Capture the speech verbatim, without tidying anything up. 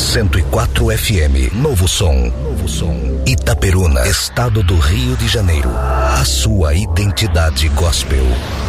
cento e quatro F M, Novo Som, Novo Som, Itaperuna, Estado do Rio de Janeiro. A sua identidade gospel.